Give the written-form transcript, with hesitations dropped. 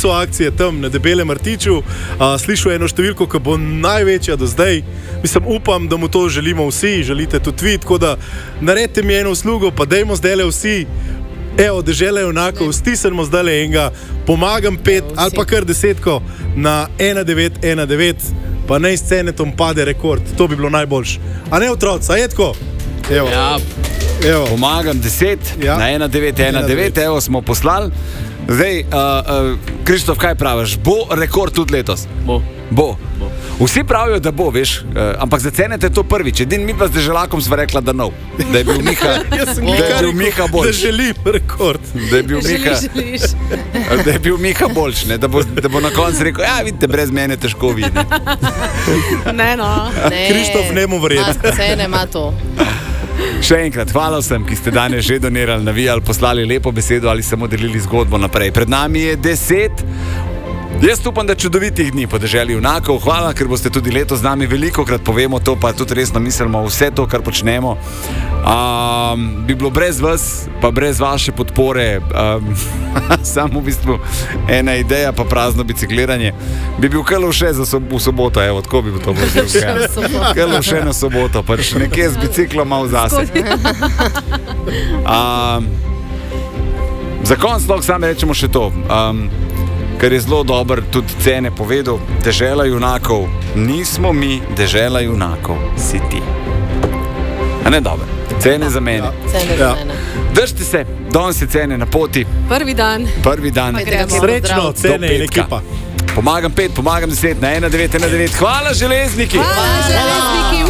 so akcije tam na Debelem rtiču, slišal eno številko, ki bo največja do zdaj. Mislim, upam, da mu to želimo vsi, želite tudi vi, tako da naredite mi eno uslugo, pa dajmo zdajle vsi, evo, Dežela junakov, stisnemo zdajle enega, pomagam 5 ali pa kar 10 na 1919, pa naj s Cenetom pade rekord, to bi bilo najboljše. A ne otroci, a je tako? Evo. Ja. Evo. Pomagam 10 na 1919, evo smo poslali. Zdaj, Krištof, kaj praviš? Bo rekord tudi letos? Bo. Vsi pravijo, da bo, veš, ampak za Cenete je to prvič. Edin mi pa z Deželakom sva rekla, da nov. Da je bil Miha boljš. Da želim rekord. Da je bil Miha boljš, ne? Da bo na koncu rekel, ja, vidite, brez mene težko vidi. Ne. Krištof, ne mu verjeti. Cene ima to. Še enkrat, hvala vsem, ki ste danes že donirali, navijali, poslali lepo besedo ali samo delili zgodbo naprej. Pred nami je 10. Jaz upam, da čudovitih dni po Deželi junakov. Hvala, ker boste tudi letos z nami, velikokrat povemo to, pa tudi resno mislimo vse to, kar počnemo. Bi bilo brez vas, pa brez vaše podpore, samo v bistvu ena ideja, pa prazno bicikliranje. Bi bil Krlov še v soboto, evo, tako bi bilo to. Krlov še na soboto, pač nekje z biciklom malo zase. Za konc lahko sami rečemo še to. Ker je zelo dober tudi Cene povedal, Dežela junakov nismo mi, Dežela junakov si ti. A ne dobro, Cene za mene. Cene za mene. Držite se, danes je Cene na poti. Prvi dan. Srečno, Cene in ekipa. Pomagam 5, pomagam 10 na 1919. Hvala železniki! Hvala železniki!